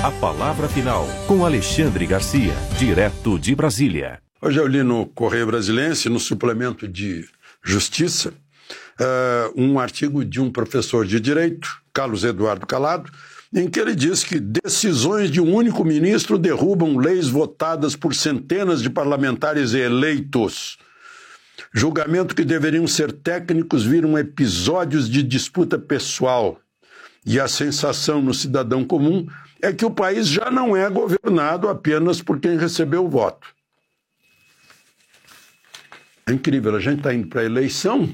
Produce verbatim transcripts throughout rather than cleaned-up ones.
A palavra final, com Alexandre Garcia, direto de Brasília. Hoje eu li no Correio Brasiliense, no suplemento de Justiça, uh, um artigo de um professor de Direito, Carlos Eduardo Calado, em que ele diz que decisões de um único ministro derrubam leis votadas por centenas de parlamentares eleitos. Julgamento que deveriam ser técnicos viram episódios de disputa pessoal. E a sensação no cidadão comum é que o país já não é governado apenas por quem recebeu o voto. É incrível, a gente está indo para a eleição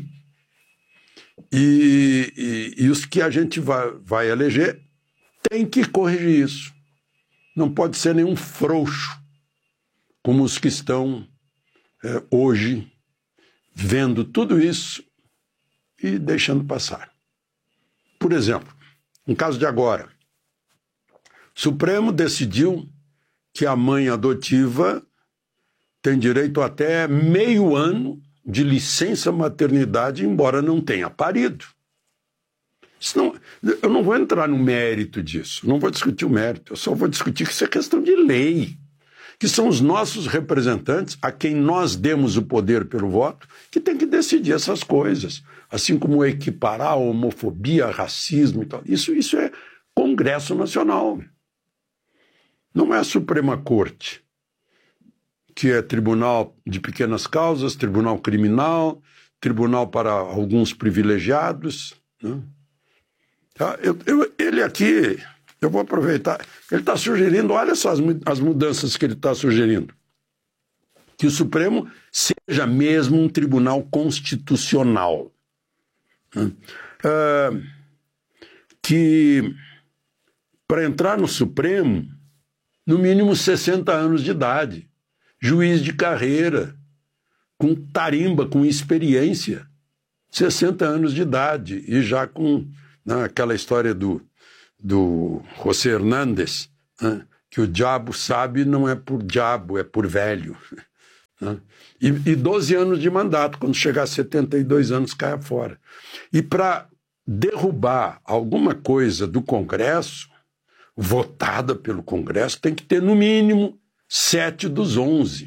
e, e, e os que a gente vai, vai eleger tem que corrigir isso. Não pode ser nenhum frouxo, como os que estão é, hoje vendo tudo isso e deixando passar. Por exemplo, no caso de agora, o Supremo decidiu que a mãe adotiva tem direito até meio ano de licença maternidade, embora não tenha parido. Isso não, eu não vou entrar no mérito disso, não vou discutir o mérito, eu só vou discutir que isso é questão de lei, que são os nossos representantes, a quem nós demos o poder pelo voto, que tem que decidir essas coisas, assim como equiparar a homofobia, racismo e tal. Isso, isso é Congresso Nacional, não é a Suprema Corte, que é tribunal de pequenas causas, tribunal criminal, tribunal para alguns privilegiados, né? Eu, eu, ele aqui, eu vou aproveitar, ele está sugerindo, olha só as, as mudanças que ele está sugerindo, que o Supremo seja mesmo um tribunal constitucional, né? uh, que para entrar no Supremo, no mínimo sessenta anos de idade, juiz de carreira, com tarimba, com experiência, sessenta anos de idade, e já com né, aquela história do, do José Hernández, né, que o diabo sabe não é por diabo, é por velho. Né, e, e doze anos de mandato, quando chegar a setenta e dois anos, caia fora. E para derrubar alguma coisa do Congresso, votada pelo Congresso, tem que ter, no mínimo, sete dos onze.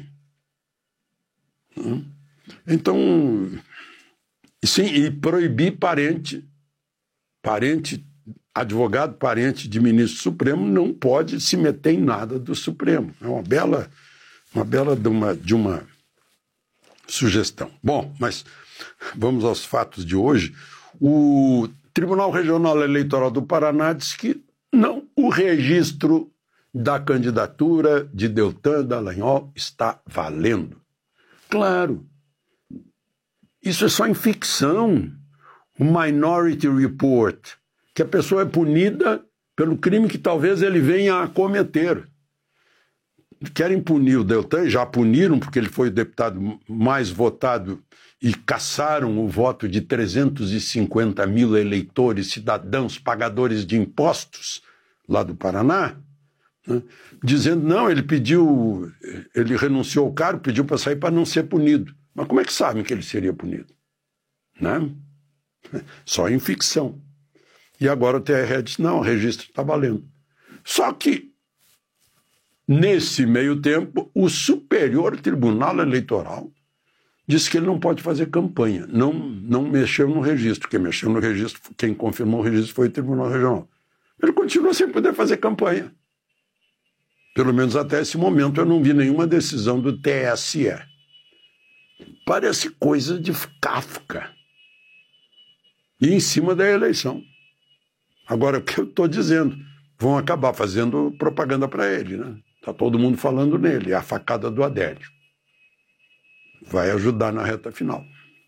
Então, sim, e proibir parente, parente, advogado, parente de ministro supremo não pode se meter em nada do Supremo. É uma bela, uma bela de uma, de uma sugestão. Bom, mas vamos aos fatos de hoje. O Tribunal Regional Eleitoral do Paraná diz que não, o registro da candidatura de Deltan Dallagnol está valendo. Claro, isso é só em ficção. O Minority Report, que a pessoa é punida pelo crime que talvez ele venha a cometer. Querem punir o Deltan, já puniram, porque ele foi o deputado mais votado e caçaram o voto de trezentos e cinquenta mil eleitores, cidadãos, pagadores de impostos lá do Paraná, né, dizendo, não, ele pediu, ele renunciou ao cargo, pediu para sair para não ser punido. Mas como é que sabem que ele seria punido? Né? Só em ficção. E agora o T R E diz, não, o registro está valendo. Só que, nesse meio tempo, o Superior Tribunal Eleitoral disse que ele não pode fazer campanha, não, não mexeu no registro. Quem mexeu no registro, quem confirmou o registro foi o Tribunal Regional. Ele continua sem poder fazer campanha. Pelo menos até esse momento eu não vi nenhuma decisão do T S E. Parece coisa de Kafka. E em cima da eleição. Agora, o que eu estou dizendo? Vão acabar fazendo propaganda para ele, né? Está todo mundo falando nele, é a facada do Adélio. Vai ajudar na reta final.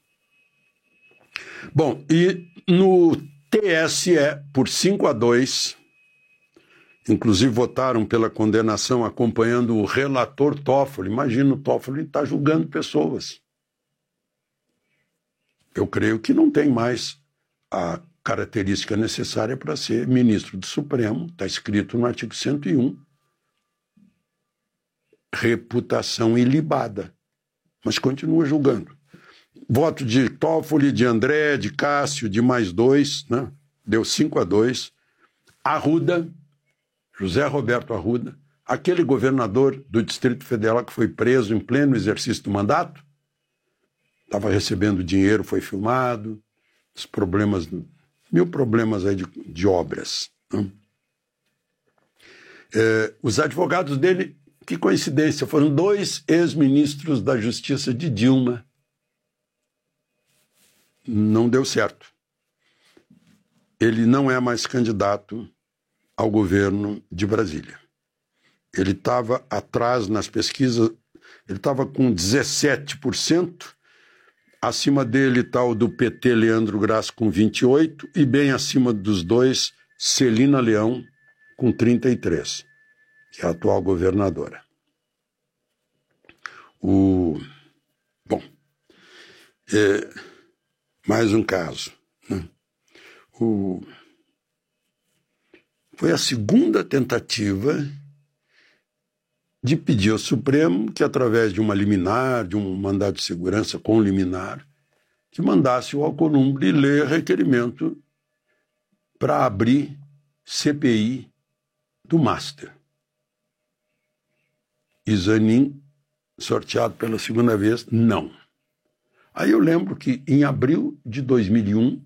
Bom, e no T S E, por cinco a dois, inclusive votaram pela condenação acompanhando o relator Toffoli. Imagina, o Toffoli está julgando pessoas. Eu creio que não tem mais a característica necessária para ser ministro do Supremo. Está escrito no artigo cento e um. Reputação ilibada. Mas continua julgando. Voto de Toffoli, de André, de Cássio, de mais dois, né? Deu cinco a dois. Arruda José Roberto Arruda, aquele governador do Distrito Federal que foi preso em pleno exercício do mandato, estava recebendo dinheiro, foi filmado, os problemas, mil problemas aí de, de obras. Né? É, os advogados dele, que coincidência, foram dois ex-ministros da Justiça de Dilma. Não deu certo. Ele não é mais candidato ao governo de Brasília. Ele estava atrás nas pesquisas, ele estava com dezessete por cento, acima dele está o do P T, Leandro Graça, com vinte e oito por cento, e bem acima dos dois, Celina Leão, com trinta e três por cento, que é a atual governadora. O... Bom, é... mais um caso. Né? O... Foi a segunda tentativa de pedir ao Supremo que, através de uma liminar, de um mandado de segurança com liminar, que mandasse o Alcolumbre ler requerimento para abrir C P I do Master. E Zanin, sorteado pela segunda vez, não. Aí eu lembro que, em abril de dois mil e um,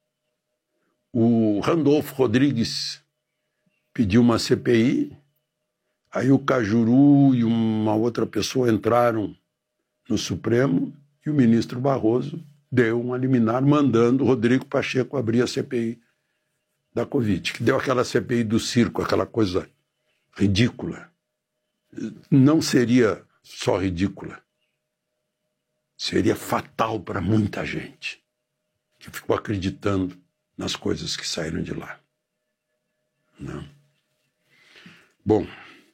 o Randolfo Rodrigues pediu uma C P I, aí o Cajuru e uma outra pessoa entraram no Supremo e o ministro Barroso deu uma liminar mandando o Rodrigo Pacheco abrir a C P I da Covid, que deu aquela C P I do circo, aquela coisa ridícula. Não seria só ridícula, seria fatal para muita gente que ficou acreditando nas coisas que saíram de lá. Não. Bom,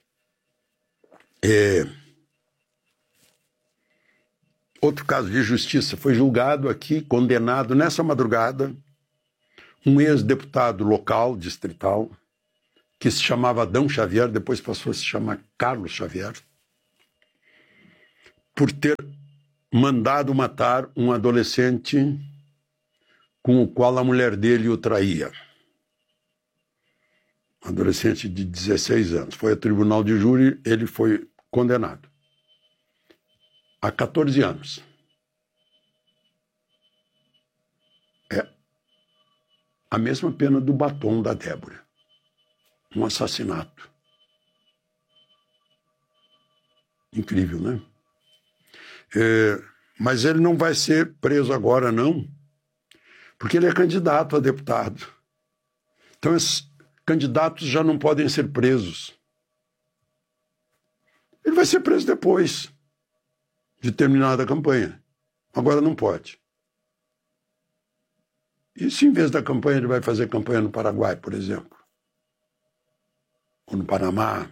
é... outro caso de justiça, foi julgado aqui, condenado nessa madrugada, um ex-deputado local, distrital, que se chamava Adão Xavier, depois passou a se chamar Carlos Xavier, por ter mandado matar um adolescente com o qual a mulher dele o traía. Um adolescente de dezesseis anos. Foi a tribunal de júri, ele foi condenado a catorze anos. É a mesma pena do batom da Débora. Um assassinato. Incrível, né? É, mas ele não vai ser preso agora, não, porque ele é candidato a deputado. Então, esses candidatos já não podem ser presos. Ele vai ser preso depois de terminada a campanha. Agora não pode. E se em vez da campanha ele vai fazer campanha no Paraguai, por exemplo? Ou no Panamá?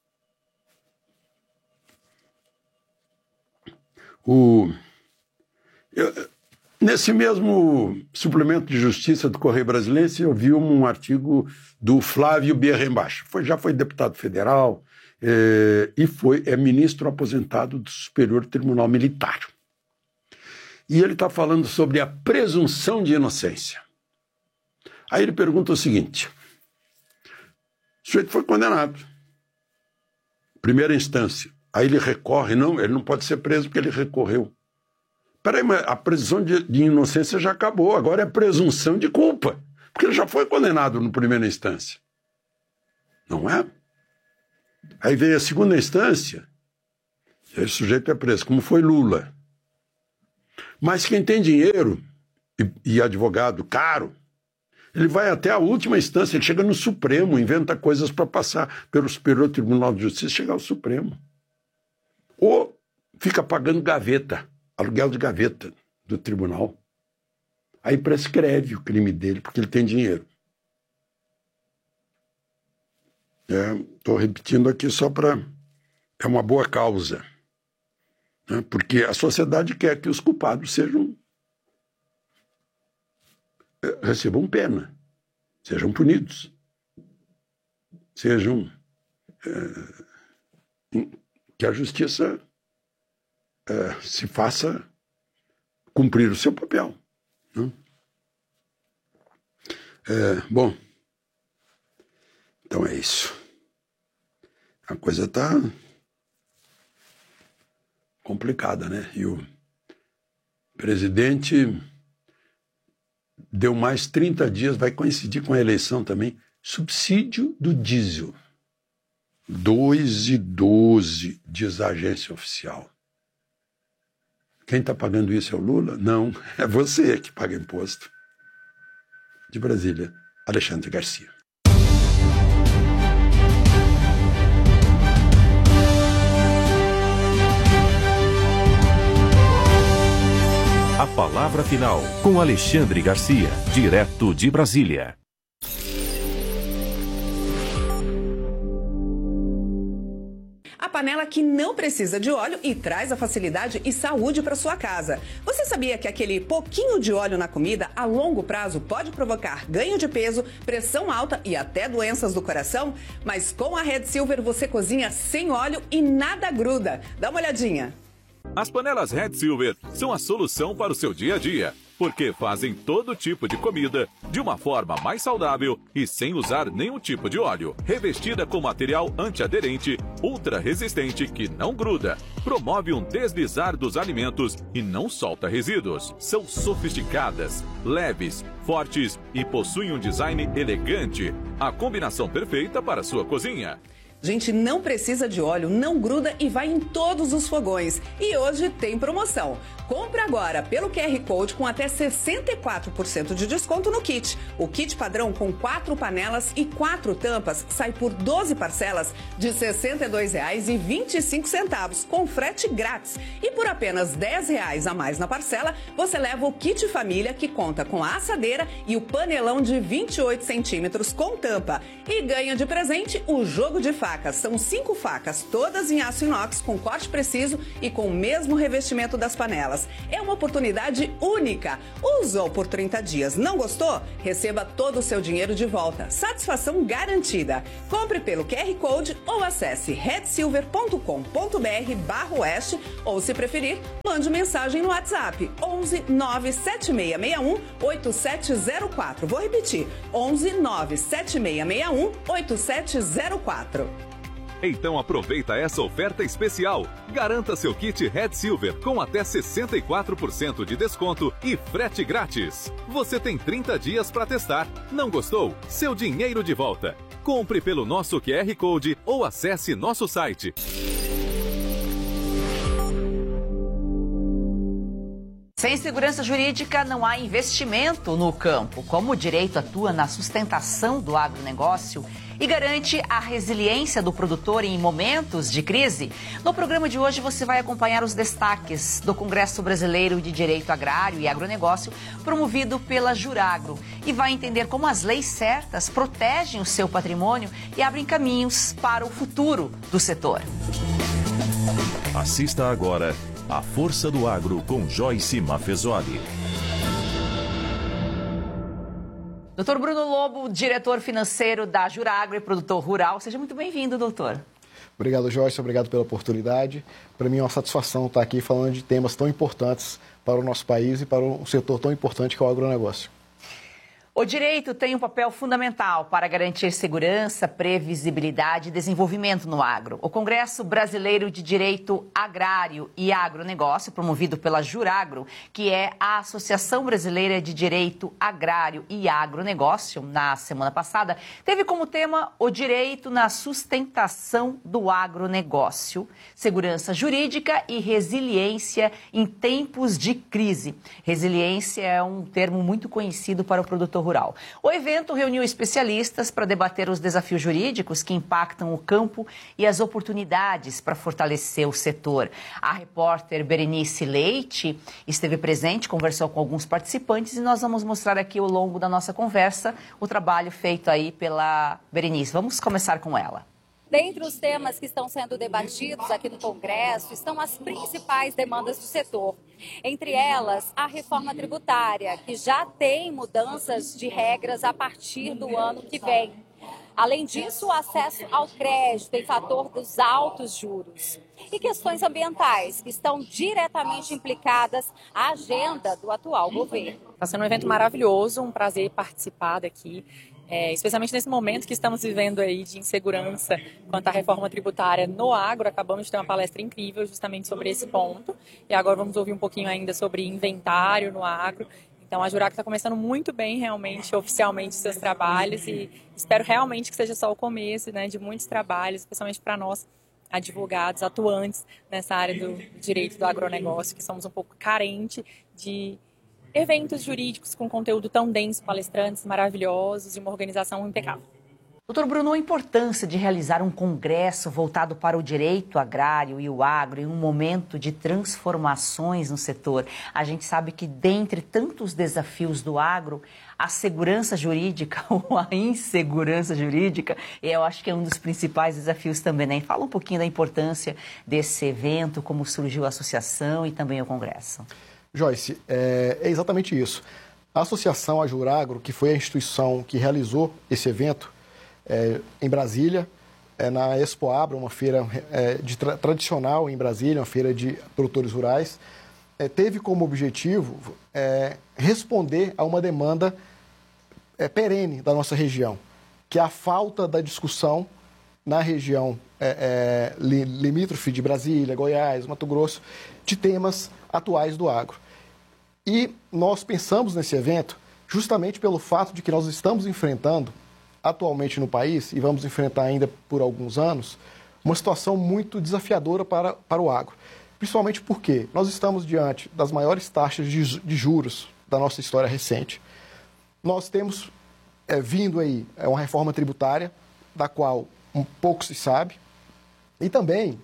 O... Eu... Nesse mesmo suplemento de justiça do Correio Brasiliense, eu vi um artigo do Flávio Bierrenbach. Foi, já foi deputado federal é, e foi, é ministro aposentado do Superior Tribunal Militar. E ele está falando sobre a presunção de inocência. Aí ele pergunta o seguinte: o sujeito foi condenado, primeira instância. Aí ele recorre, não, ele não pode ser preso porque ele recorreu. Peraí, mas a presunção de, de inocência já acabou, agora é presunção de culpa, porque ele já foi condenado na primeira instância. Não é? Aí veio a segunda instância, e aí o sujeito é preso, como foi Lula. Mas quem tem dinheiro e, e advogado caro, ele vai até a última instância, ele chega no Supremo, inventa coisas para passar pelo Superior Tribunal de Justiça e chegar ao Supremo. Ou fica pagando gaveta, aluguel de gaveta do tribunal. Aí prescreve o crime dele, porque ele tem dinheiro. Estou é, repetindo aqui só para... É uma boa causa. Né? Porque a sociedade quer que os culpados sejam... recebam pena, sejam punidos, sejam... É, que a justiça... Uh, se faça cumprir o seu papel. Né? É, bom, então é isso. a coisa está complicada, né? E o presidente deu mais trinta dias, vai coincidir com a eleição também, subsídio do diesel. dois e doze, diz a agência oficial. Quem está pagando isso é o Lula? Não, é você que paga imposto. De Brasília, Alexandre Garcia. A palavra final com Alexandre Garcia, direto de Brasília. A panela que não precisa de óleo e traz a facilidade e saúde para sua casa. Você sabia que aquele pouquinho de óleo na comida, a longo prazo, pode provocar ganho de peso, pressão alta e até doenças do coração? Mas com a Red Silver você cozinha sem óleo e nada gruda. Dá uma olhadinha. As panelas Red Silver são a solução para o seu dia a dia, porque fazem todo tipo de comida de uma forma mais saudável e sem usar nenhum tipo de óleo. Revestida com material antiaderente, ultra resistente que não gruda, promove um deslizar dos alimentos e não solta resíduos. São sofisticadas, leves, fortes e possuem um design elegante. A combinação perfeita para a sua cozinha. Gente, não precisa de óleo, não gruda e vai em todos os fogões. E hoje tem promoção. Compre agora pelo Q R Code com até sessenta e quatro por cento de desconto no kit. O kit padrão com quatro panelas e quatro tampas sai por doze parcelas de sessenta e dois reais e vinte e cinco centavos, com frete grátis. E por apenas dez reais a mais na parcela, você leva o kit família, que conta com a assadeira e o panelão de vinte e oito centímetros com tampa. E ganha de presente o jogo de facas. São cinco facas, todas em aço inox, com corte preciso e com o mesmo revestimento das panelas. É uma oportunidade única. Usou por trinta dias, não gostou? Receba todo o seu dinheiro de volta. Satisfação garantida. Compre pelo Q R Code ou acesse red silver ponto com ponto br barra oeste ou, se preferir, mande mensagem no WhatsApp onze nove sete seis seis um oito sete zero quatro. Vou repetir, onze nove sete seis seis um oito sete zero quatro. Então aproveita essa oferta especial. Garanta seu kit Red Silver com até sessenta e quatro por cento de desconto e frete grátis. Você tem trinta dias para testar. Não gostou? Seu dinheiro de volta. Compre pelo nosso Q R Code ou acesse nosso site. Sem segurança jurídica, não há investimento no campo. Como o direito atua na sustentação do agronegócio e garante a resiliência do produtor em momentos de crise? No programa de hoje você vai acompanhar os destaques do Congresso Brasileiro de Direito Agrário e Agronegócio, promovido pela Juragro, e vai entender como as leis certas protegem o seu patrimônio e abrem caminhos para o futuro do setor. Assista agora A Força do Agro com Joyce Mafezoli. doutor Bruno Lobo, diretor financeiro da Juragro e produtor rural. Seja muito bem-vindo, doutor. Obrigado, Joyce. Obrigado pela oportunidade. Para mim é uma satisfação estar aqui falando de temas tão importantes para o nosso país e para um setor tão importante que é o agronegócio. O direito tem um papel fundamental para garantir segurança, previsibilidade e desenvolvimento no agro. O Congresso Brasileiro de Direito Agrário e Agronegócio, promovido pela Juragro, que é a Associação Brasileira de Direito Agrário e Agronegócio, na semana passada, teve como tema o direito na sustentação do agronegócio, segurança jurídica e resiliência em tempos de crise. Resiliência é um termo muito conhecido para o produtor rural. O evento reuniu especialistas para debater os desafios jurídicos que impactam o campo e as oportunidades para fortalecer o setor. A repórter Berenice Leite esteve presente, conversou com alguns participantes e nós vamos mostrar aqui ao longo da nossa conversa o trabalho feito aí pela Berenice. Vamos começar com ela. Dentre os temas que estão sendo debatidos aqui no Congresso estão as principais demandas do setor. Entre elas, a reforma tributária, que já tem mudanças de regras a partir do ano que vem. Além disso, o acesso ao crédito em fator dos altos juros. E questões ambientais, que estão diretamente implicadas à agenda do atual governo. Está sendo um evento maravilhoso, um prazer participar daqui. É, especialmente nesse momento que estamos vivendo aí de insegurança quanto à reforma tributária no agro. Acabamos de ter uma palestra incrível justamente sobre esse ponto. E agora vamos ouvir um pouquinho ainda sobre inventário no agro. Então a Juraco está começando muito bem, realmente, oficialmente, seus trabalhos, e espero realmente que seja só o começo, né, de muitos trabalhos, especialmente para nós, advogados, atuantes nessa área do direito do agronegócio, que somos um pouco carentes de eventos jurídicos com conteúdo tão denso, palestrantes maravilhosos e uma organização impecável. Doutor Bruno, a importância de realizar um congresso voltado para o direito agrário e o agro em um momento de transformações no setor. A gente sabe que, dentre tantos desafios do agro, a segurança jurídica ou a insegurança jurídica, eu acho que é um dos principais desafios também, né? Fala um pouquinho da importância desse evento, como surgiu a associação e também o congresso. Joyce, é, é exatamente isso. A Associação Ajuragro, que foi a instituição que realizou esse evento, É, em Brasília, é, na Expo Abra, uma feira é, de tra tradicional em Brasília, uma feira de produtores rurais, é, teve como objetivo é, responder a uma demanda é, perene da nossa região, que é a falta da discussão na região é, é, li limítrofe de Brasília, Goiás, Mato Grosso, de temas atuais do agro. E nós pensamos nesse evento justamente pelo fato de que nós estamos enfrentando atualmente no país, e vamos enfrentar ainda por alguns anos, uma situação muito desafiadora para, para o agro. Principalmente porque nós estamos diante das maiores taxas de, de juros da nossa história recente. Nós temos é, vindo aí é, uma reforma tributária, da qual um pouco se sabe, e também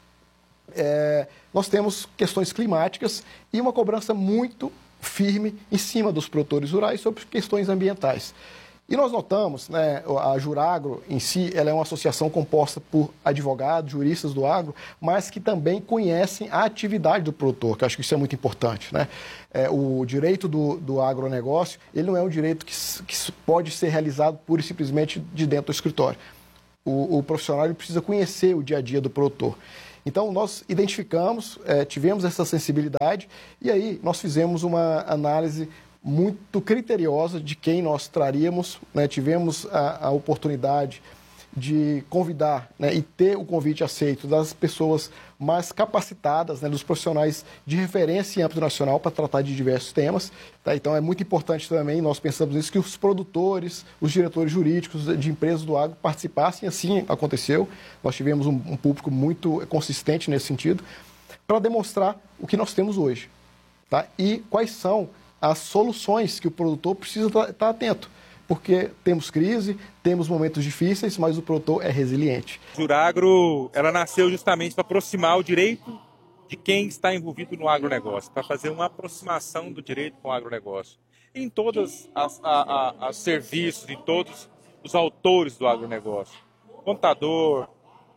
é, nós temos questões climáticas e uma cobrança muito firme em cima dos produtores rurais sobre questões ambientais. E nós notamos, né, a Juragro em si, ela é uma associação composta por advogados, juristas do agro, mas que também conhecem a atividade do produtor, que eu acho que isso é muito importante, né? É, o direito do, do agronegócio, ele não é um direito que, que pode ser realizado pura e simplesmente de dentro do escritório. O, o profissional ele precisa conhecer o dia a dia do produtor. Então, nós identificamos, é, tivemos essa sensibilidade, e aí nós fizemos uma análise muito criteriosa de quem nós traríamos, né? Tivemos a, a oportunidade de convidar, né, e ter o convite aceito das pessoas mais capacitadas, né, dos profissionais de referência em âmbito nacional para tratar de diversos temas. Tá? Então é muito importante também, nós pensamos nisso, que os produtores, os diretores jurídicos de empresas do agro participassem, assim aconteceu. Nós tivemos um, um público muito consistente nesse sentido, para demonstrar o que nós temos hoje, tá? E quais são as soluções que o produtor precisa estar atento, porque temos crise, temos momentos difíceis, mas o produtor é resiliente. A Juragro, ela nasceu justamente para aproximar o direito de quem está envolvido no agronegócio, para fazer uma aproximação do direito com o agronegócio. Em todos os serviços, em todos os autores do agronegócio. Contador,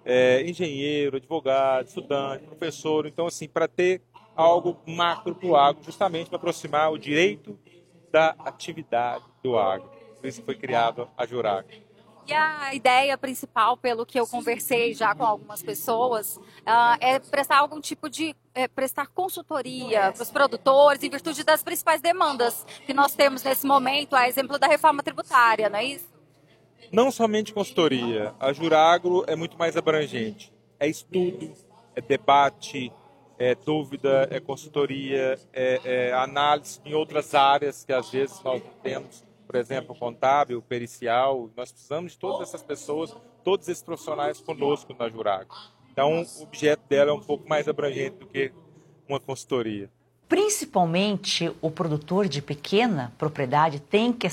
é, engenheiro, advogado, estudante, professor. Então, assim, para ter algo macro para o agro, justamente para aproximar o direito da atividade do agro. Por isso foi criado a Juragro. E a ideia principal, pelo que eu conversei já com algumas pessoas, uh, é prestar algum tipo de é, prestar consultoria para os produtores em virtude das principais demandas que nós temos nesse momento, a exemplo da reforma tributária, não é isso? Não somente consultoria. A Juragro é muito mais abrangente. É estudo, é debate, é dúvida, é consultoria, é, é análise em outras áreas que às vezes nós não temos, por exemplo, contábil, pericial. Nós precisamos de todas essas pessoas, todos esses profissionais conosco na Juragro. Então, o objeto dela é um pouco mais abrangente do que uma consultoria. Principalmente o produtor de pequena propriedade tem que,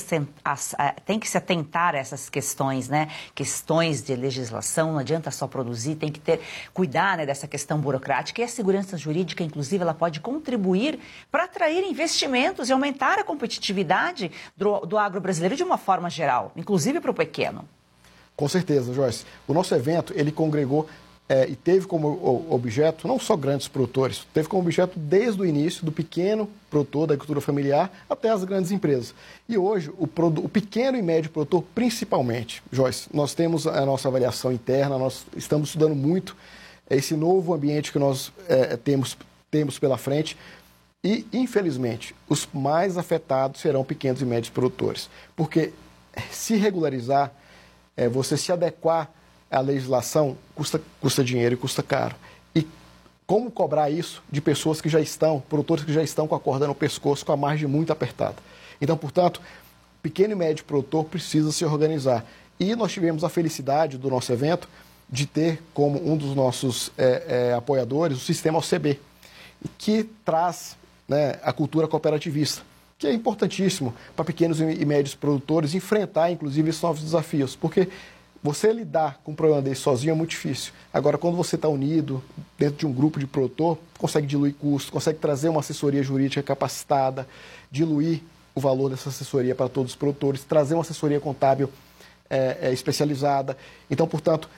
tem que se atentar a essas questões, né? Questões de legislação, não adianta só produzir, tem que ter, cuidar, né, dessa questão burocrática. E a segurança jurídica, inclusive, ela pode contribuir para atrair investimentos e aumentar a competitividade do, do agro brasileiro de uma forma geral, inclusive para o pequeno. Com certeza, Joyce. O nosso evento, ele congregou É, e teve como objeto, não só grandes produtores, teve como objeto desde o início, do pequeno produtor da agricultura familiar até as grandes empresas. E hoje, o, o pequeno e médio produtor, principalmente, Joyce, nós temos a nossa avaliação interna, nós estamos estudando muito esse novo ambiente que nós é, temos, temos pela frente e, infelizmente, os mais afetados serão pequenos e médios produtores, porque se regularizar, é, você se adequar à legislação, custa, custa dinheiro e custa caro. E como cobrar isso de pessoas que já estão, produtores que já estão com a corda no pescoço, com a margem muito apertada? Então, portanto, pequeno e médio produtor precisa se organizar. E nós tivemos a felicidade do nosso evento de ter como um dos nossos é, é, apoiadores o Sistema O C B, que traz, né, a cultura cooperativista, que é importantíssimo para pequenos e médios produtores enfrentar, inclusive, esses novos desafios, porque você lidar com um problema desse sozinho é muito difícil. Agora, quando você está unido dentro de um grupo de produtor, consegue diluir custos, consegue trazer uma assessoria jurídica capacitada, diluir o valor dessa assessoria para todos os produtores, trazer uma assessoria contábil é, é, especializada. Então, portanto,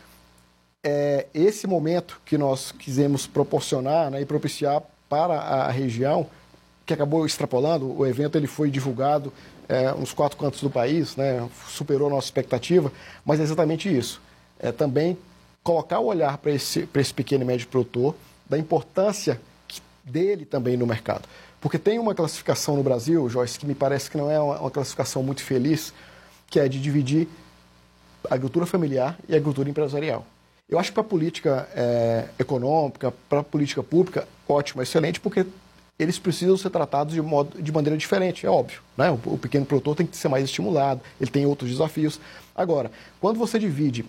é esse momento que nós quisemos proporcionar, né, e propiciar para a região, que acabou extrapolando. O evento ele foi divulgado é, nos quatro cantos do país, né, superou a nossa expectativa, mas é exatamente isso. É também colocar o olhar para esse, para esse pequeno e médio produtor, da importância que, dele também no mercado. Porque tem uma classificação no Brasil, Joyce, que me parece que não é uma, uma classificação muito feliz, que é de dividir a agricultura familiar e a agricultura empresarial. Eu acho que para a política é, econômica, para a política pública, ótimo, excelente, porque eles precisam ser tratados de, modo, de maneira diferente, é óbvio, né? O, o pequeno produtor tem que ser mais estimulado, ele tem outros desafios. Agora, quando você divide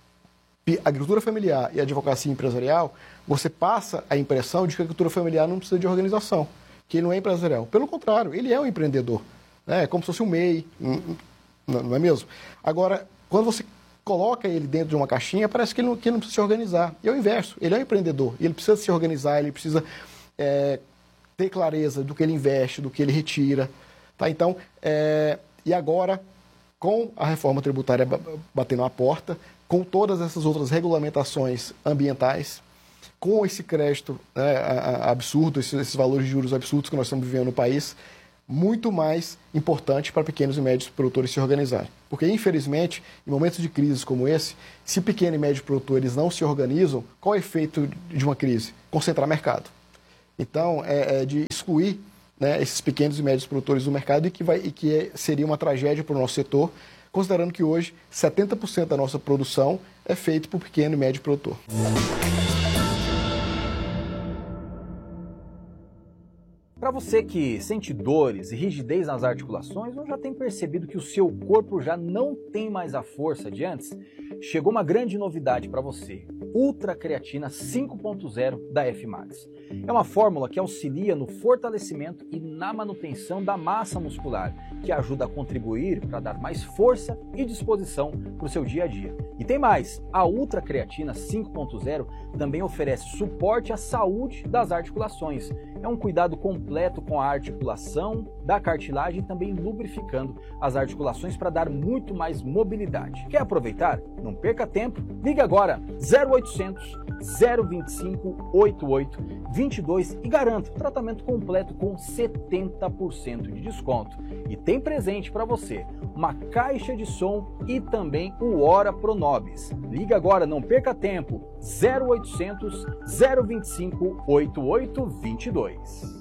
a agricultura familiar e a advocacia empresarial, você passa a impressão de que a agricultura familiar não precisa de organização, que ele não é empresarial. Pelo contrário, ele é um empreendedor, né? É como se fosse um M E I, não é mesmo? Agora, quando você coloca ele dentro de uma caixinha, parece que ele não, que ele não precisa se organizar. E é o inverso, ele é um empreendedor, ele precisa se organizar, ele precisa é, ter clareza do que ele investe, do que ele retira. Tá? Então, é, e agora, com a reforma tributária batendo a porta, com todas essas outras regulamentações ambientais, com esse crédito, né, absurdo, esses, esses valores de juros absurdos que nós estamos vivendo no país, muito mais importante para pequenos e médios produtores se organizarem. Porque, infelizmente, em momentos de crise como esse, se pequenos e médios produtores não se organizam, qual é o efeito de uma crise? Concentrar mercado. Então, é, é de excluir, né, esses pequenos e médios produtores do mercado e que, vai, e que é, seria uma tragédia para o nosso setor, considerando que hoje setenta por cento da nossa produção é feito por pequeno e médio produtor. Para você que sente dores e rigidez nas articulações ou já tem percebido que o seu corpo já não tem mais a força de antes, chegou uma grande novidade para você, Ultra Creatina cinco ponto zero da F Max. É uma fórmula que auxilia no fortalecimento e na manutenção da massa muscular, que ajuda a contribuir para dar mais força e disposição para o seu dia a dia. E tem mais, a Ultra Creatina cinco ponto zero também oferece suporte à saúde das articulações. É um cuidado completo com a articulação da cartilagem e também lubrificando as articulações para dar muito mais mobilidade. Quer aproveitar? Não perca tempo, ligue agora zero oitocentos, zero vinte e cinco, oitenta e oito, vinte e dois e garanta o tratamento completo com setenta por cento de desconto. E tem presente para você, uma caixa de som e também o Hora Pronobis. Ligue agora, não perca tempo, zero oitocentos, zero vinte e cinco, oitenta e oito, vinte e dois.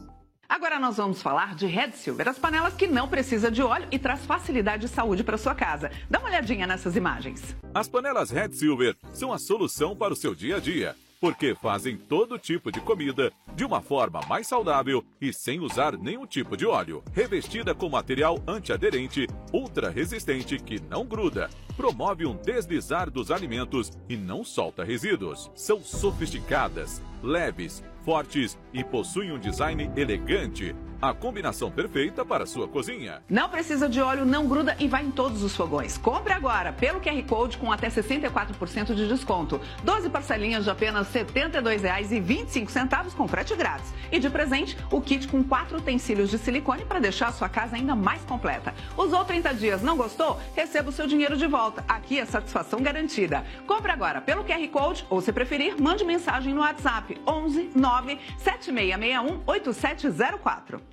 Agora nós vamos falar de Red Silver, as panelas que não precisa de óleo e traz facilidade e saúde para sua casa. Dá uma olhadinha nessas imagens. As panelas Red Silver são a solução para o seu dia a dia, porque fazem todo tipo de comida de uma forma mais saudável e sem usar nenhum tipo de óleo. Revestida com material antiaderente, ultra resistente que não gruda, promove um deslizar dos alimentos e não solta resíduos. São sofisticadas, leves, fortes e possuem um design elegante. A combinação perfeita para a sua cozinha. Não precisa de óleo, não gruda e vai em todos os fogões. Compre agora pelo Q R Code com até sessenta e quatro por cento de desconto. doze parcelinhas de apenas setenta e dois reais e vinte e cinco centavos com frete grátis. E de presente, o kit com quatro utensílios de silicone para deixar a sua casa ainda mais completa. Usou trinta dias, não gostou? Receba o seu dinheiro de volta. Aqui é satisfação garantida. Compre agora pelo Q R Code ou, se preferir, mande mensagem no WhatsApp onze, nove, sete seis seis um, oito sete zero quatro.